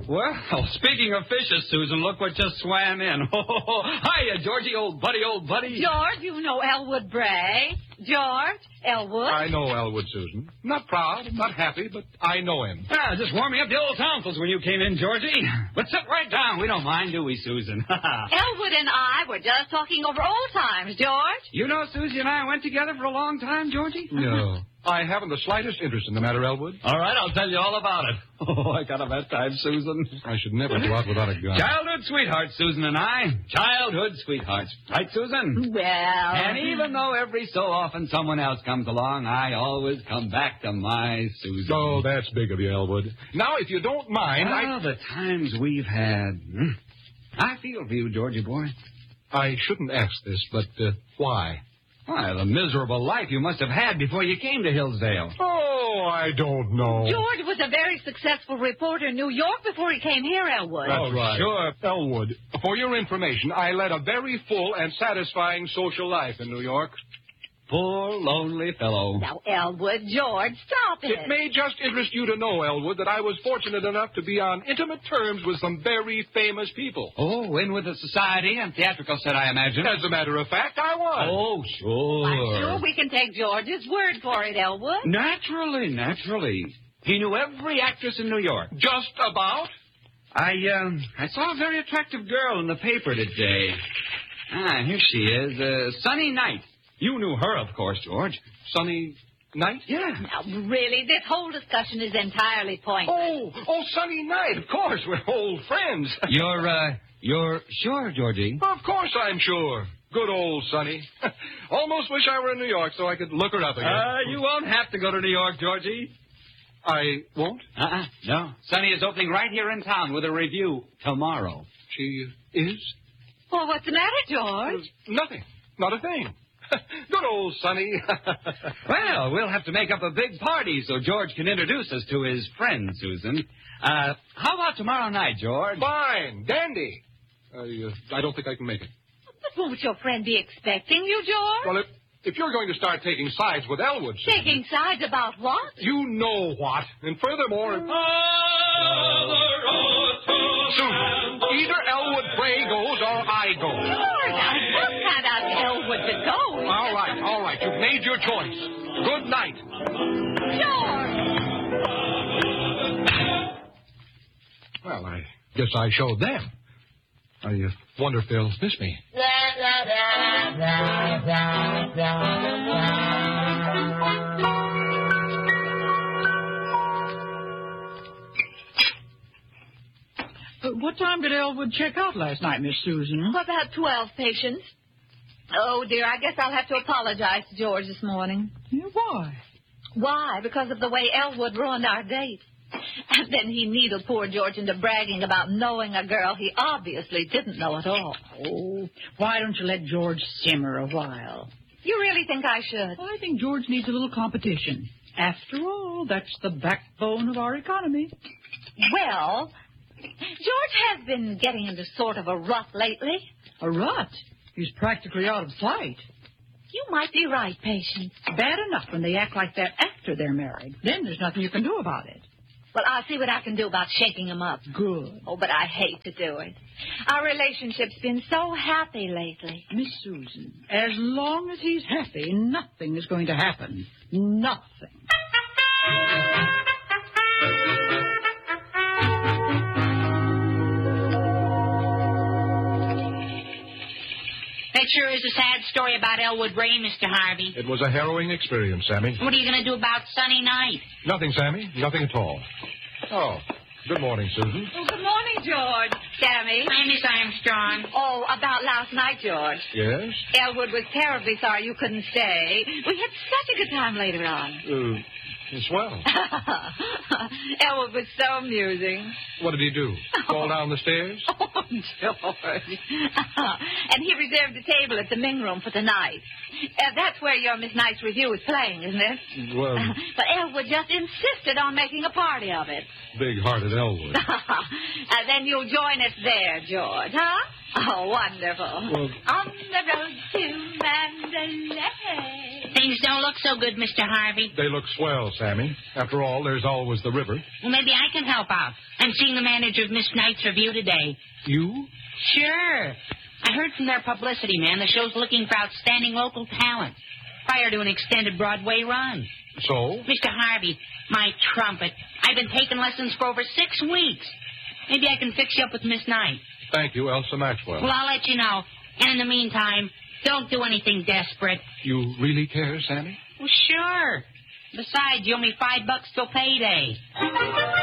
Well, speaking of fishes, Susan, look what just swam in. Hiya, Georgie, old buddy. George, you know Elwood Bray. George, Elwood. I know Elwood, Susan. Not proud, not happy, but I know him. Just warming up the old tonsils when you came in, Georgie. But sit right down. We don't mind, do we, Susan? Elwood and I were just talking over old times, George. You know, Susie and I went together for a long time, Georgie? No. I haven't the slightest interest in the matter, Elwood. All right, I'll tell you all about it. Oh, I got a bad time, Susan. I should never go out without a gun. Childhood sweethearts, Susan and I. Childhood sweethearts. Right, Susan? Well... And even though every so often someone else comes along, I always come back to my Susan. Oh, that's big of you, Elwood. Now, if you don't mind, the times we've had. I feel for you, Georgie boy. I shouldn't ask this, but why? Why, the miserable life you must have had before you came to Hillsdale. Oh, I don't know. George was a very successful reporter in New York before he came here, Elwood. That's right. Sure. Elwood, for your information, I led a very full and satisfying social life in New York. Poor, lonely fellow. Now, Elwood, George, stop it. It may just interest you to know, Elwood, that I was fortunate enough to be on intimate terms with some very famous people. Oh, in with the society and theatrical set, I imagine. As a matter of fact, I was. Oh, sure. I'm sure we can take George's word for it, Elwood. Naturally. He knew every actress in New York. Just about? I saw a very attractive girl in the paper today. Here she is, Sunny Knight. You knew her, of course, George. Sunny Knight? Yeah. Now, really, this whole discussion is entirely pointless. Oh, Sunny Knight, of course. We're old friends. You're sure, Georgie? Of course I'm sure. Good old Sunny. Almost wish I were in New York so I could look her up again. You won't have to go to New York, Georgie. I won't? No. Sunny is opening right here in town with a review tomorrow. She is? Well, what's the matter, George? Nothing. Not a thing. Good old Sonny. Well, we'll have to make up a big party so George can introduce us to his friend, Susan. How about tomorrow night, George? Fine. Dandy. I don't think I can make it. But won't your friend be expecting you, George? Well, if you're going to start taking sides with Elwood, Susan... Taking sides about what? You know what. And furthermore... Susan, either Elwood Bray goes or I go. George, I can't ask Elwood to go. All right. You've made your choice. Good night. George! Well, I guess I showed them. I wonder if they'll miss me. What time did Elwood check out last night, Miss Susan? About 12 patients. Oh, dear, I guess I'll have to apologize to George this morning. Yeah, why? Why? Because of the way Elwood ruined our date. And then he needled poor George into bragging about knowing a girl he obviously didn't know at all. Oh, why don't you let George simmer a while? You really think I should? I think George needs a little competition. After all, that's the backbone of our economy. Well, George has been getting into sort of a rut lately. A rut? He's practically out of sight. You might be right, Patience. Bad enough when they act like that after they're married. Then there's nothing you can do about it. Well, I'll see what I can do about shaking him up. Good. Oh, but I hate to do it. Our relationship's been so happy lately. Miss Susan, as long as he's happy, nothing is going to happen. Nothing. That sure is a sad story about Elwood Bray, Mr. Harvey. It was a harrowing experience, Sammy. What are you going to do about Sunny Night? Nothing, Sammy. Nothing at all. Oh, good morning, Susan. Oh, good morning, George. Sammy. Hi, Miss Armstrong. Oh, about last night, George. Yes? Elwood was terribly sorry you couldn't stay. We had such a good time later on. Swell. Elwood was so amusing. What did he do? Fall down the stairs? Oh, George. And he reserved a table at the Ming Room for tonight. That's where your Miss Knight's review is playing, isn't it? Well... But Elwood just insisted on making a party of it. Big-hearted Elwood. Then you'll join us there, George, huh? Oh, wonderful. Well... On the road to Mandalay. Say, Things don't look so good, Mr. Harvey. They look swell, Sammy. After all, there's always the river. Well, maybe I can help out. I'm seeing the manager of Miss Knight's review today. You? Sure. I heard from their publicity man the show's looking for outstanding local talent prior to an extended Broadway run. So? Mr. Harvey, my trumpet. I've been taking lessons for over 6 weeks. Maybe I can fix you up with Miss Knight. Thank you, Elsa Maxwell. Well, I'll let you know. And in the meantime, don't do anything desperate. You really care, Sammy? Well, sure. Besides, you owe me $5 till payday.